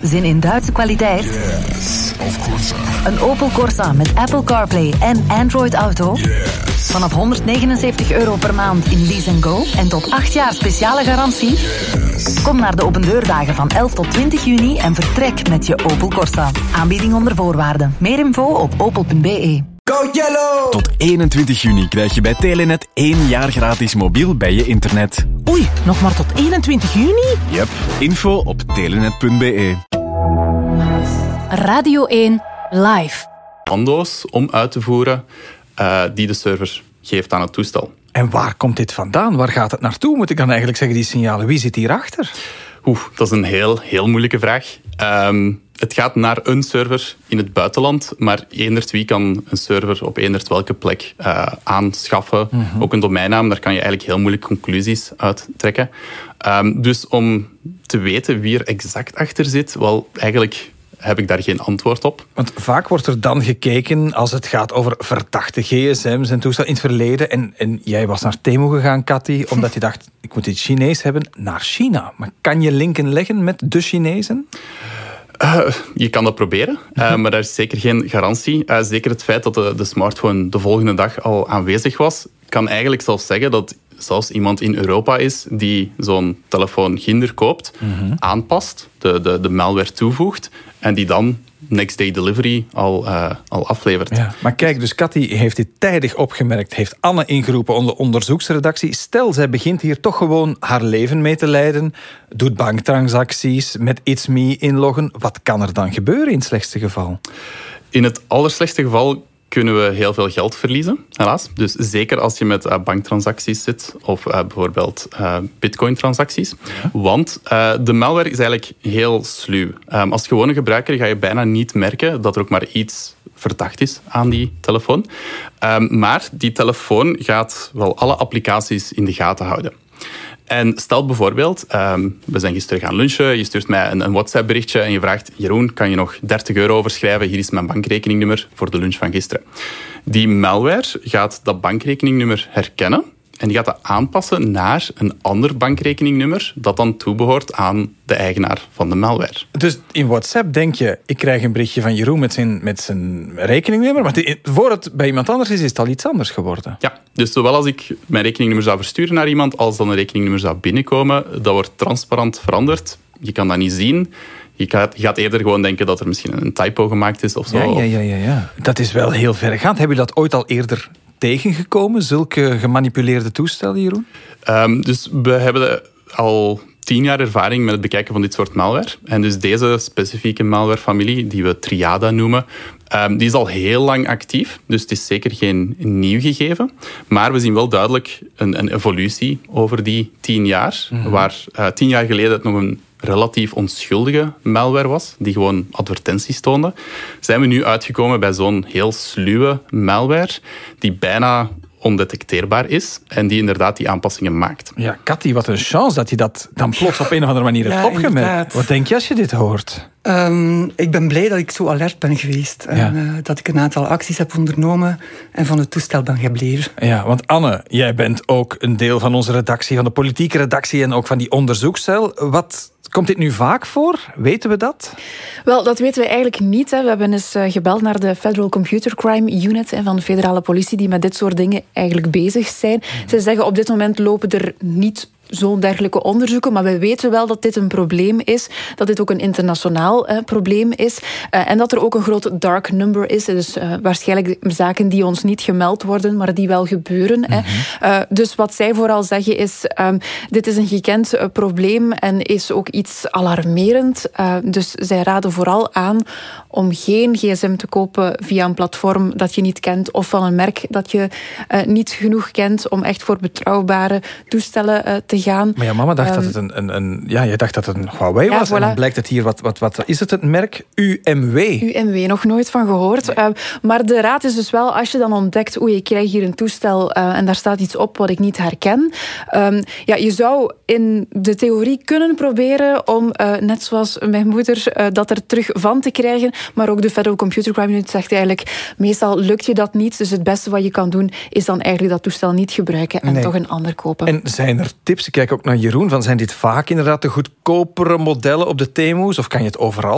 Zin in Duitse kwaliteit? Yes, of course. Een Opel Corsa met Apple CarPlay en Android Auto? Yes. Vanaf €179 per maand in Lease & Go en tot 8 jaar speciale garantie? Yes. Kom naar de opendeurdagen van 11 tot 20 juni en vertrek met je Opel Corsa. Aanbieding onder voorwaarden. Meer info op opel.be. Go Yellow! Tot 21 juni krijg je bij Telenet 1 jaar gratis mobiel bij je internet. Oei, nog maar tot 21 juni? Yep, info op telenet.be. Radio 1 live. Commando's om uit te voeren die de server geeft aan het toestel. En waar komt dit vandaan? Waar gaat het naartoe? Moet ik dan eigenlijk zeggen, die signalen? Wie zit hierachter? Dat is een heel moeilijke vraag. Het gaat naar een server in het buitenland, maar eenderd wie kan een server op eenderd welke plek aanschaffen. Mm-hmm. Ook een domeinnaam, daar kan je eigenlijk heel moeilijk conclusies uit trekken. Dus om te weten wie er exact achter zit, wel, eigenlijk heb ik daar geen antwoord op. Want vaak wordt er dan gekeken als het gaat over verdachte gsm's en toestellen in het verleden. En jij was naar Temu gegaan, Cathy, omdat je dacht, ik moet iets Chinees hebben, naar China. Maar kan je linken leggen met de Chinezen? Je kan dat proberen, maar daar is zeker geen garantie. Zeker het feit dat de smartphone de volgende dag al aanwezig was, kan eigenlijk zelfs zeggen dat zelfs iemand in Europa is die zo'n telefoon ginder koopt, aanpast, de malware toevoegt en die dan next day delivery al aflevert. Ja, maar kijk, dus Cathy heeft dit tijdig opgemerkt, heeft Anne ingeroepen onder onderzoeksredactie. Stel, zij begint hier toch gewoon haar leven mee te leiden, doet banktransacties, met It's Me inloggen. Wat kan er dan gebeuren in het slechtste geval? In het allerslechtste geval kunnen we heel veel geld verliezen, helaas. Dus zeker als je met banktransacties zit of bijvoorbeeld bitcoin-transacties. Want de malware is eigenlijk heel sluw. Als gewone gebruiker ga je bijna niet merken dat er ook maar iets verdacht is aan die telefoon. Maar die telefoon gaat wel alle applicaties in de gaten houden. En stel bijvoorbeeld, we zijn gisteren gaan lunchen, je stuurt mij een WhatsApp-berichtje en je vraagt, Jeroen, kan je nog €30 overschrijven? Hier is mijn bankrekeningnummer voor de lunch van gisteren. Die malware gaat dat bankrekeningnummer herkennen en die gaat dat aanpassen naar een ander bankrekeningnummer dat dan toebehoort aan de eigenaar van de malware. Dus in WhatsApp denk je, ik krijg een berichtje van Jeroen met zijn rekeningnummer, maar voor het bij iemand anders is het al iets anders geworden. Ja, dus zowel als ik mijn rekeningnummer zou versturen naar iemand, als dan een rekeningnummer zou binnenkomen, dat wordt transparant veranderd. Je kan dat niet zien. Je gaat eerder gewoon denken dat er misschien een typo gemaakt is of zo. Ja. Dat is wel heel verregaand. Heb je dat ooit al eerder tegengekomen, zulke gemanipuleerde toestellen, Jeroen? Dus we hebben al 10 jaar ervaring met het bekijken van dit soort malware. En dus deze specifieke malwarefamilie, die we Triada noemen, die is al heel lang actief. Dus het is zeker geen nieuw gegeven. Maar we zien wel duidelijk een evolutie over die 10 jaar. Waar 10 jaar geleden het nog een relatief onschuldige malware was, die gewoon advertenties toonde, zijn we nu uitgekomen bij zo'n heel sluwe malware, die bijna ondetecteerbaar is en die inderdaad die aanpassingen maakt. Ja, Cathy, wat een chance dat je dat dan plots op een of andere manier hebt opgemerkt. Inderdaad. Wat denk je als je dit hoort? Ik ben blij dat ik zo alert ben geweest. En dat ik een aantal acties heb ondernomen en van het toestel ben gebleven. Ja, want Anne, jij bent ook een deel van onze redactie, van de politieke redactie en ook van die onderzoekscel. Komt dit nu vaak voor? Weten we dat? Wel, dat weten we eigenlijk niet. We hebben eens gebeld naar de Federal Computer Crime Unit van de federale politie, die met dit soort dingen eigenlijk bezig zijn. Ze zeggen op dit moment lopen er niet zo'n dergelijke onderzoeken, maar we weten wel dat dit een probleem is, dat dit ook een internationaal probleem is en dat er ook een groot dark number is, dus waarschijnlijk zaken die ons niet gemeld worden, maar die wel gebeuren. Dus wat zij vooral zeggen is, dit is een gekend probleem en is ook iets alarmerend. Dus zij raden vooral aan om geen gsm te kopen via een platform dat je niet kent of van een merk dat je niet genoeg kent om echt voor betrouwbare toestellen te gaan. Maar ja, mama dacht dat het je dacht dat het een Huawei was. Voilà. En dan blijkt het hier, wat is het merk? UMW. UMW, nog nooit van gehoord. Nee. Maar de raad is dus wel, als je dan ontdekt, ik krijg hier een toestel en daar staat iets op wat ik niet herken. Je zou in de theorie kunnen proberen om, net zoals mijn moeder, dat er terug van te krijgen. Maar ook de Federal Computer Crime Unit zegt eigenlijk, meestal lukt je dat niet. Dus het beste wat je kan doen, is dan eigenlijk dat toestel niet gebruiken en toch een ander kopen. En zijn er tips? Ik kijk ook naar Jeroen. Zijn dit vaak inderdaad de goedkopere modellen op de Temu's? Of kan je het overal